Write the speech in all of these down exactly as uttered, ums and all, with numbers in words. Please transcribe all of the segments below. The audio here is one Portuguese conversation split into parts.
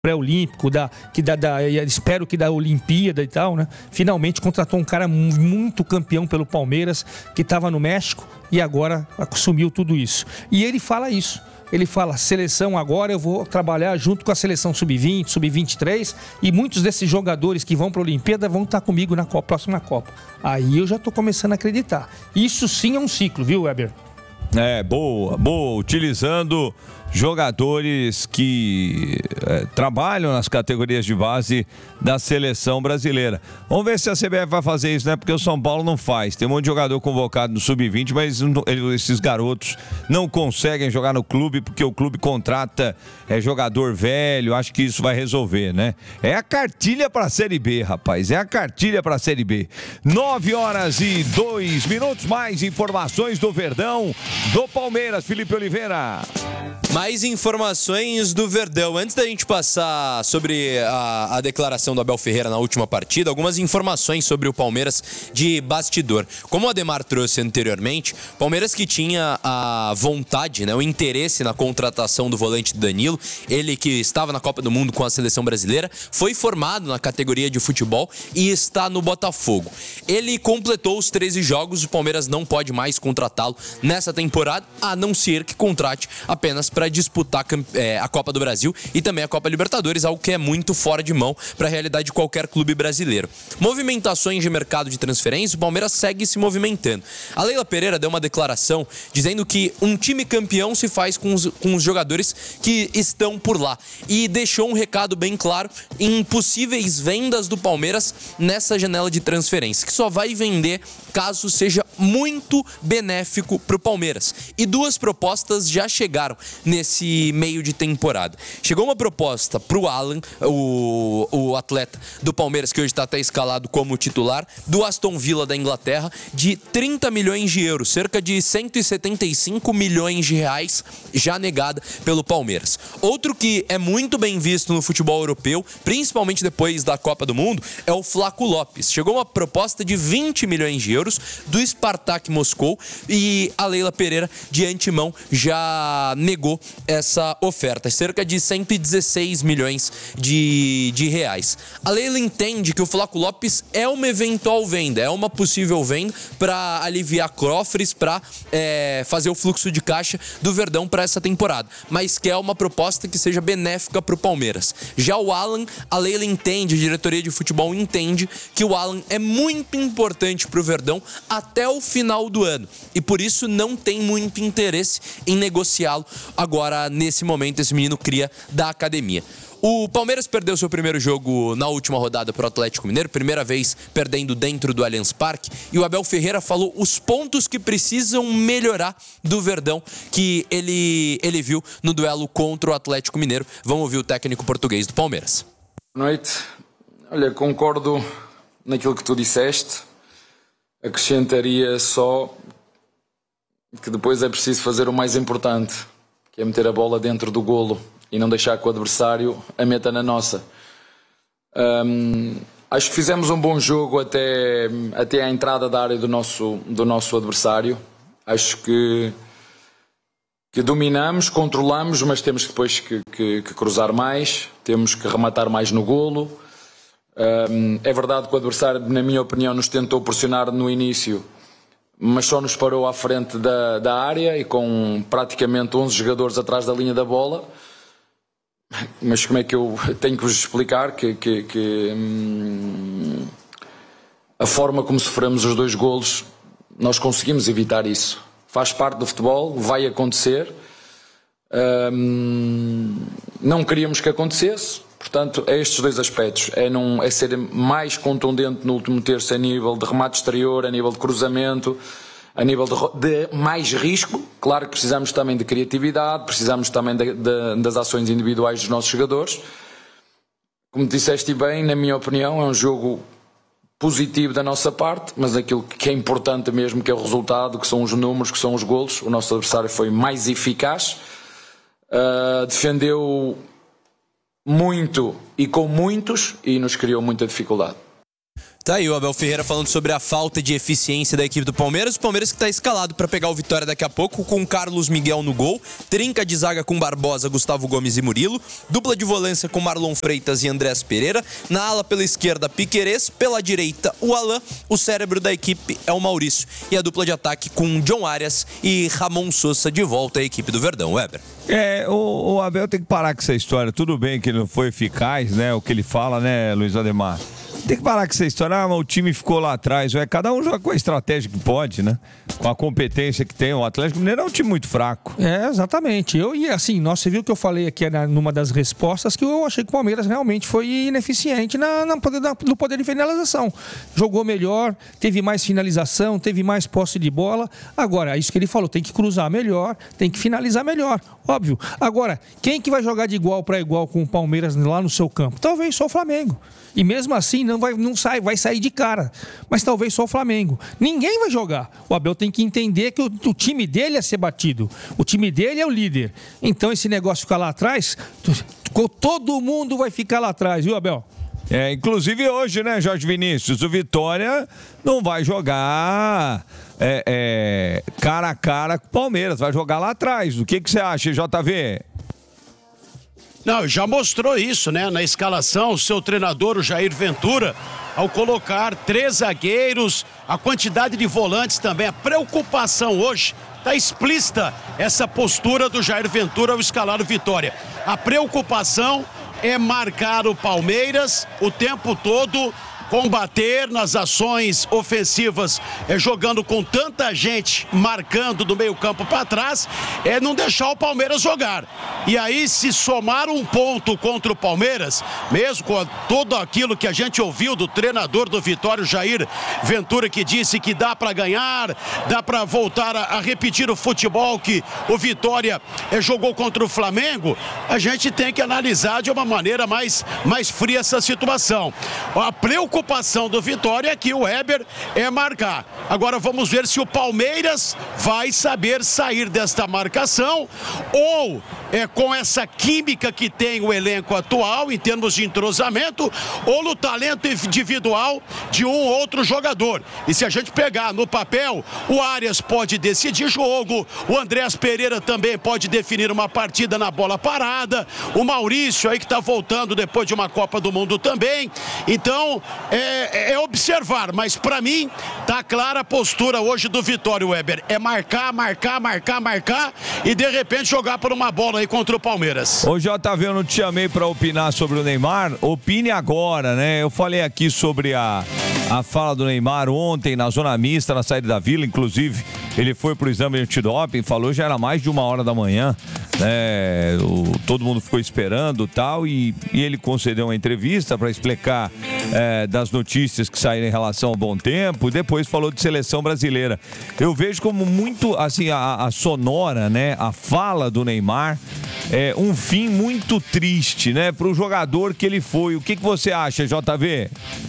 pré-olímpico, da, que da, da, espero que da Olimpíada e tal, né? Finalmente contratou um cara muito campeão pelo Palmeiras, que estava no México e agora assumiu tudo isso. E ele fala isso. Ele fala, seleção agora eu vou trabalhar junto com a seleção sub vinte, sub vinte e três e muitos desses jogadores que vão para a Olimpíada vão estar comigo na Copa, próxima Copa. Aí eu já estou começando a acreditar. Isso sim é um ciclo, viu, Weber? É, boa, boa. Utilizando jogadores que é, trabalham nas categorias de base da seleção brasileira. Vamos ver se a C B F vai fazer isso, né? Porque o São Paulo não faz. Tem um monte de jogador convocado no sub vinte, mas não, esses garotos não conseguem jogar no clube porque o clube contrata é, jogador velho. Acho que isso vai resolver, né? É a cartilha para a Série B, rapaz. É a cartilha para a Série B. Nove horas e dois minutos. Mais informações do Verdão, do Palmeiras. Felipe Oliveira. Mais informações do Verdão. Antes da gente passar sobre a, a declaração do Abel Ferreira na última partida, algumas informações sobre o Palmeiras de bastidor. Como o Ademar trouxe anteriormente, Palmeiras que tinha a vontade, né, o interesse na contratação do volante Danilo, ele que estava na Copa do Mundo com a seleção brasileira, foi formado na categoria de futebol e está no Botafogo. Ele completou os treze jogos, o Palmeiras não pode mais contratá-lo nessa temporada, a não ser que contrate apenas para disputar é, a Copa do Brasil e também a Copa Libertadores, algo que é muito fora de mão para a realidade de qualquer clube brasileiro. Movimentações de mercado de transferência, o Palmeiras segue se movimentando. A Leila Pereira deu uma declaração dizendo que um time campeão se faz com os, com os jogadores que estão por lá e deixou um recado bem claro em possíveis vendas do Palmeiras nessa janela de transferência, que só vai vender caso seja muito benéfico para o Palmeiras. E duas propostas já chegaram nesse meio de temporada. Chegou uma proposta para o Alan, o, o atleta do Palmeiras, que hoje está até escalado como titular, do Aston Villa da Inglaterra, de trinta milhões de euros, cerca de cento e setenta e cinco milhões de reais, já negada pelo Palmeiras. Outro que é muito bem visto no futebol europeu, principalmente depois da Copa do Mundo, é o Flaco Lopes. Chegou uma proposta de vinte milhões de euros do Spartak Moscou e a Leila Pereira, de antemão, já negou essa oferta, cerca de cento e dezesseis milhões de, de reais. A Leila entende que o Flaco Lopes é uma eventual venda, é uma possível venda para aliviar cofres, para é, fazer o fluxo de caixa do Verdão para essa temporada, mas que é uma proposta que seja benéfica para o Palmeiras. Já o Alan, a Leila entende, a diretoria de futebol entende que o Alan é muito importante para o Verdão até o final do ano e por isso não tem muito interesse em negociá-lo agora nesse momento, esse menino cria da academia. O Palmeiras perdeu seu primeiro jogo na última rodada para o Atlético Mineiro, primeira vez perdendo dentro do Allianz Parque, e o Abel Ferreira falou os pontos que precisam melhorar do Verdão que ele, ele viu no duelo contra o Atlético Mineiro. Vamos ouvir o técnico português do Palmeiras. Boa noite. Olha, concordo naquilo que tu disseste, acrescentaria só que depois é preciso fazer o mais importante, que é meter a bola dentro do golo e não deixar que o adversário a meta na nossa. Um, acho que fizemos um bom jogo até, até à entrada da área do nosso, do nosso adversário. Acho que, que dominamos, controlamos, mas temos depois que, que, que cruzar mais, temos que rematar mais no golo. Um, é verdade que o adversário, na minha opinião, nos tentou pressionar no início, mas só nos parou à frente da, da área e com praticamente onze jogadores atrás da linha da bola. Mas como é que eu tenho que vos explicar que, que, que hum, a forma como sofremos os dois golos, nós conseguimos evitar isso. Faz parte do futebol, vai acontecer. Hum, não queríamos que acontecesse. Portanto, é estes dois aspectos. É, não, é ser mais contundente no último terço a nível de remate exterior, a nível de cruzamento, a nível de, de mais risco. Claro que precisamos também de criatividade, precisamos também de, de, das ações individuais dos nossos jogadores. Como disseste bem, na minha opinião, é um jogo positivo da nossa parte, mas aquilo que é importante mesmo, que é o resultado, que são os números, que são os golos. O nosso adversário foi mais eficaz, uh, defendeu muito e com muitos e nos criou muita dificuldade. Tá aí o Abel Ferreira falando sobre a falta de eficiência da equipe do Palmeiras. O Palmeiras que está escalado para pegar o Vitória daqui a pouco, com Carlos Miguel no gol, trinca de zaga com Barbosa, Gustavo Gomes e Murilo, dupla de volância com Marlon Freitas e Andrés Pereira, na ala pela esquerda Piquerez, pela direita o Alain, o cérebro da equipe é o Maurício, e a dupla de ataque com John Arias e Ramon Sousa de volta à equipe do Verdão. Weber. É, o, o Abel tem que parar com essa história. Tudo bem que ele não foi eficaz, né? O que ele fala, né, Luiz Ademar? Tem que parar com essa história, ah, mas o time ficou lá atrás. É, cada um joga com a estratégia que pode, né? Com a competência que tem. O Atlético Mineiro é um time muito fraco. É, exatamente. Eu, e assim, nossa, você viu que eu falei aqui na, numa das respostas que eu achei que o Palmeiras realmente foi ineficiente na, na poder, na, no poder de finalização. Jogou melhor, teve mais finalização, teve mais posse de bola. Agora, é isso que ele falou, tem que cruzar melhor, tem que finalizar melhor, óbvio. Agora, quem que vai jogar de igual para igual com o Palmeiras lá no seu campo? Talvez só o Flamengo. E mesmo assim não vai, não sai, vai sair de cara. Mas talvez só o Flamengo. Ninguém vai jogar. O Abel tem que entender que o, o time dele é ser batido. O time dele é o líder. Então esse negócio ficar lá atrás, todo mundo vai ficar lá atrás, viu, Abel? É, inclusive hoje, né, Jorge Vinícius? O Vitória não vai jogar é, é, cara a cara com o Palmeiras. Vai jogar lá atrás. O que, que você acha, J V? Não, já mostrou isso, né? Na escalação, o seu treinador, o Jair Ventura, ao colocar três zagueiros, a quantidade de volantes também, a preocupação hoje, está explícita essa postura do Jair Ventura ao escalar o Vitória. A preocupação é marcar o Palmeiras o tempo todo, combater nas ações ofensivas, é, jogando com tanta gente marcando do meio campo para trás, é não deixar o Palmeiras jogar. E aí, se somar um ponto contra o Palmeiras, mesmo com tudo aquilo que a gente ouviu do treinador do Vitória, Jair Ventura, que disse que dá para ganhar, dá para voltar a, a repetir o futebol que o Vitória é, jogou contra o Flamengo, a gente tem que analisar de uma maneira mais, mais fria essa situação. A preocupação A preocupação do Vitória é que o Weber é marcar. Agora vamos ver se o Palmeiras vai saber sair desta marcação ou é com essa química que tem o elenco atual em termos de entrosamento ou no talento individual de um ou outro jogador. E se a gente pegar no papel, o Arias pode decidir jogo, o Andrés Pereira também pode definir uma partida na bola parada, o Maurício aí que está voltando depois de uma Copa do Mundo também. Então, é, é observar, mas para mim tá clara a postura hoje do Vitória, Weber. É marcar, marcar, marcar, marcar e de repente jogar por uma bola aí contra o Palmeiras. Ô J V, eu não te chamei para opinar sobre o Neymar, opine agora, né? Eu falei aqui sobre a, a fala do Neymar ontem na zona mista, na saída da Vila, inclusive ele foi pro exame antidoping, falou já era mais de uma hora da manhã, né? O, todo mundo ficou esperando tal, e, e ele concedeu uma entrevista para explicar é, das notícias que saíram em relação ao bom tempo, e depois falou de seleção brasileira. Eu vejo como muito, assim, a, a sonora, né? A fala do Neymar é um fim muito triste, né? Pro jogador que ele foi. O que, que você acha, J V?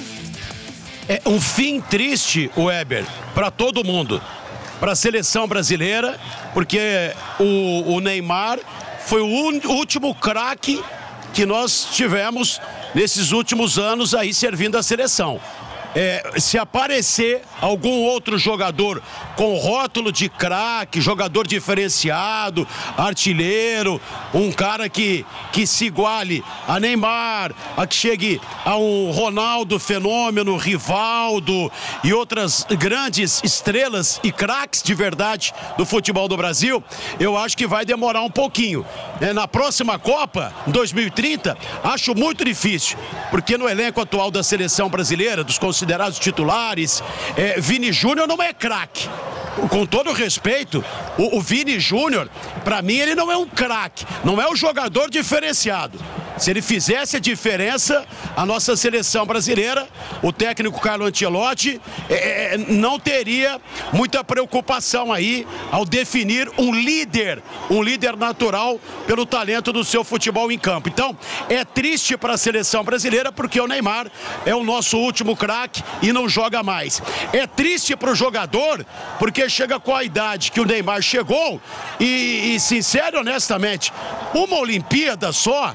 É um fim triste, Weber, para todo mundo. Para a seleção brasileira, porque o, o Neymar foi o un, último craque que nós tivemos nesses últimos anos aí servindo a seleção. É, se aparecer algum outro jogador com rótulo de craque, jogador diferenciado, artilheiro, um cara que, que se iguale a Neymar, a que chegue a um Ronaldo Fenômeno, Rivaldo e outras grandes estrelas e craques de verdade do futebol do Brasil, eu acho que vai demorar um pouquinho. É, na próxima Copa, em dois mil e trinta, acho muito difícil, porque no elenco atual da seleção brasileira, dos considerados titulares, é, Vini Júnior não é craque. Com todo respeito, o, o Vini Júnior, para mim, ele não é um craque, não é um jogador diferenciado. Se ele fizesse a diferença, a nossa seleção brasileira, o técnico Carlo Ancelotti, é, não teria muita preocupação aí ao definir um líder, um líder natural pelo talento do seu futebol em campo. Então, é triste para a seleção brasileira porque o Neymar é o nosso último craque e não joga mais. É triste para o jogador porque chega com a idade que o Neymar chegou e, e sincero e honestamente, uma Olimpíada só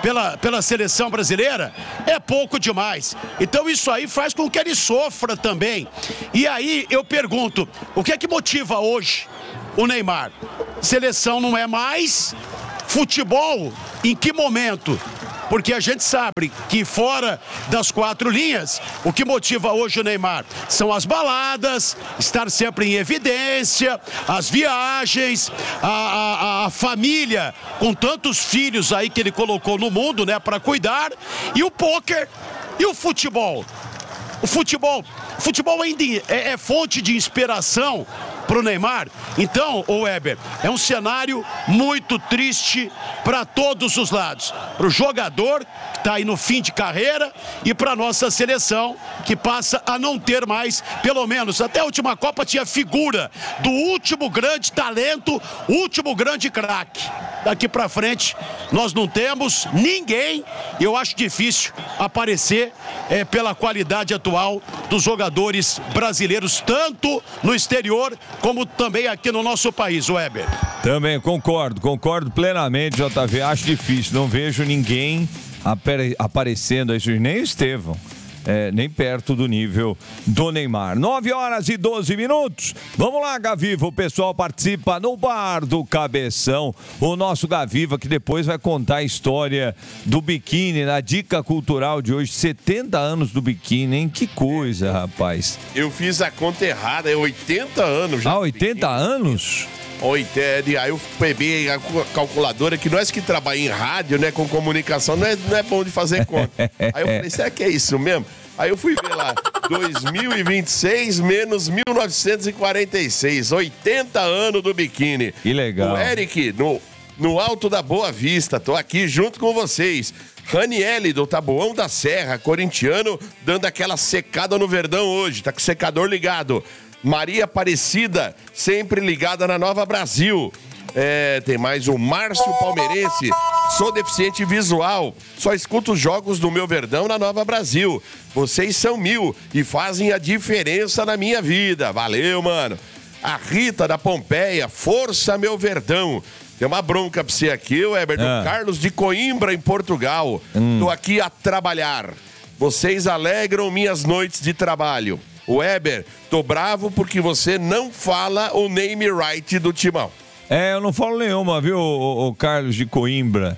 pela, pela seleção brasileira, é pouco demais. Então isso aí faz com que ele sofra também. E aí eu pergunto, o que é que motiva hoje o Neymar? Seleção não é mais, futebol em que momento? Porque a gente sabe que fora das quatro linhas, o que motiva hoje o Neymar são as baladas, estar sempre em evidência, as viagens, a, a, a família com tantos filhos aí que ele colocou no mundo, né, para cuidar, e o pôquer e o futebol. O futebol, futebol ainda é, é fonte de inspiração para o Neymar. Então, ô Weber, é um cenário muito triste para todos os lados. Para o jogador, que está aí no fim de carreira, e para a nossa seleção, que passa a não ter mais, pelo menos, até a última Copa tinha figura do último grande talento, último grande craque. Daqui para frente, nós não temos ninguém, e eu acho difícil aparecer é, pela qualidade atual dos jogadores brasileiros, tanto no exterior como também aqui no nosso país, Weber. Também concordo, concordo plenamente, J V. Acho difícil, não vejo ninguém apare- aparecendo aí, nem o Estevão. É, nem perto do nível do Neymar. nove horas e doze minutos. Vamos lá, Gaviva. O pessoal participa no Bar do Cabeção. O nosso Gaviva, que depois vai contar a história do biquíni na dica cultural de hoje. setenta anos do biquíni, hein? Que coisa, rapaz. Eu fiz a conta errada, é oitenta anos já. Ah, oitenta anos? oitenta, aí eu peguei a calculadora, que nós que trabalhamos em rádio, né, com comunicação, não é, não é bom de fazer conta. Aí eu falei, será que é isso mesmo? Aí eu fui ver lá, dois mil e vinte e seis menos mil novecentos e quarenta e seis, oitenta anos do biquíni. Que legal. O Eric, no, no Alto da Boa Vista, tô aqui junto com vocês. Raniele, do Taboão da Serra, corintiano, dando aquela secada no Verdão hoje, tá com o secador ligado. Maria Aparecida, sempre ligada na Nova Brasil. É, tem mais o Márcio Palmeirense. Sou deficiente visual, só escuto os jogos do meu Verdão na Nova Brasil. Vocês são mil e fazem a diferença na minha vida. Valeu, mano. A Rita da Pompeia, força meu Verdão. Tem uma bronca pra você aqui, Weber, do ah. Carlos de Coimbra, em Portugal. Hum. Tô aqui a trabalhar. Vocês alegram minhas noites de trabalho. Weber, tô bravo porque você não fala o name right do Timão. É, eu não falo nenhuma, viu, o, o Carlos de Coimbra.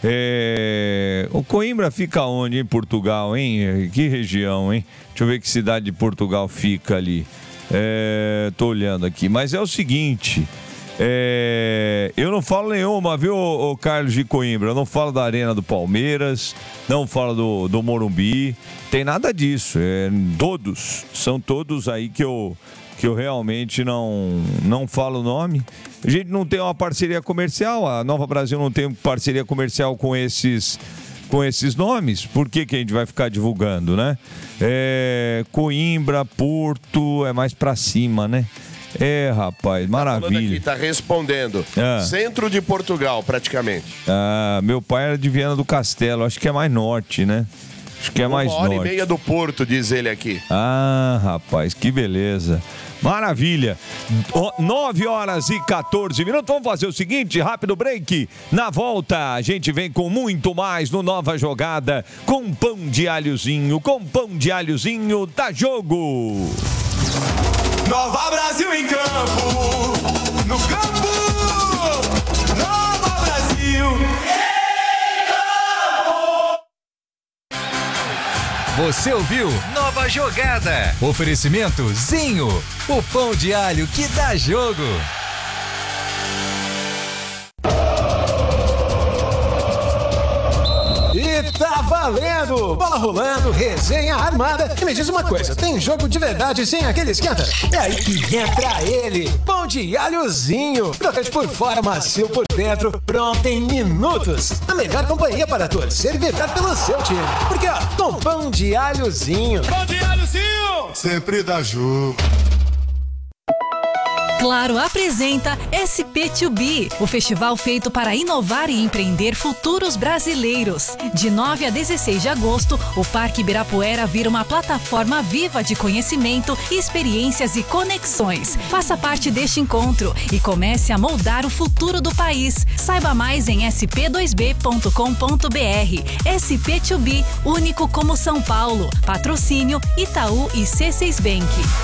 É... O Coimbra fica onde, em Portugal, hein? Que região, hein? Deixa eu ver que cidade de Portugal fica ali. É... Tô olhando aqui, mas é o seguinte... É, eu não falo nenhuma, viu, o Carlos de Coimbra? Eu não falo da Arena do Palmeiras, não falo do, do Morumbi, tem nada disso. É, todos, são todos aí que eu, que eu realmente não, não falo o nome. A gente não tem uma parceria comercial, a Nova Brasil não tem parceria comercial com esses, com esses nomes. Por que que a gente vai ficar divulgando, né? É, Coimbra, Porto, é mais pra cima, né? É, rapaz, maravilha. Tá, aqui, tá respondendo. Ah. Centro de Portugal, praticamente. Ah, meu pai era de Viana do Castelo, acho que é mais norte, né? Acho que é mais norte. Uma hora e meia do Porto, diz ele aqui. Ah, rapaz, que beleza. Maravilha. nove horas e quatorze minutos. Vamos fazer o seguinte, rápido break. Na volta, a gente vem com muito mais no Nova Jogada, com pão de alhozinho, com pão de alhozinho, dá jogo. Nova Brasil em campo, no campo, Nova Brasil em campo. Você ouviu Nova Jogada. Oferecimento Zinho, o pão de alho que dá jogo. E tá valendo! Bola rolando, resenha armada. E me diz uma coisa, tem jogo de verdade sem aquele esquenta? É aí que entra ele, pão de alhozinho. Crocante por fora, macio por dentro, pronto em minutos. A melhor companhia para torcer e vibrar pelo seu time. Porque ó, com pão de alhozinho. Pão de alhozinho! Sempre dá jogo. Claro apresenta S P dois B, o festival feito para inovar e empreender futuros brasileiros. De nove a dezesseis de agosto, o Parque Ibirapuera vira uma plataforma viva de conhecimento, experiências e conexões. Faça parte deste encontro e comece a moldar o futuro do país. Saiba mais em s p dois b ponto com ponto b r. S P dois B, único como São Paulo. Patrocínio Itaú e C seis Bank.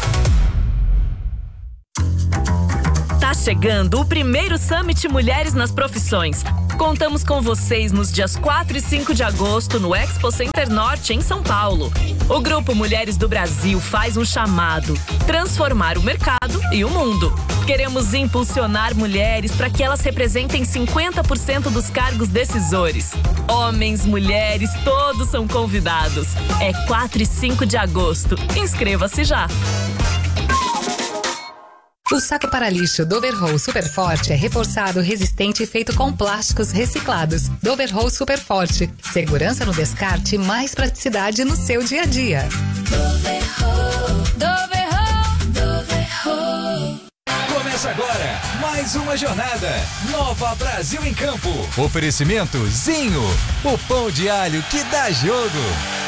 Tá chegando o primeiro Summit Mulheres nas Profissões. Contamos com vocês nos dias quatro e cinco de agosto no Expo Center Norte, em São Paulo. O Grupo Mulheres do Brasil faz um chamado: transformar o mercado e o mundo. Queremos impulsionar mulheres para que elas representem cinquenta por cento dos cargos decisores. Homens, mulheres, todos são convidados. É quatro e cinco de agosto. Inscreva-se já. O saco para lixo Doverroll Super Forte é reforçado, resistente e feito com plásticos reciclados. Doverroll Super Forte. Segurança no descarte e mais praticidade no seu dia a dia. Doverroll, Doverroll, Doverroll. Começa agora mais uma jornada. Nova Brasil em Campo. Oferecimento Zinho, o pão de alho que dá jogo.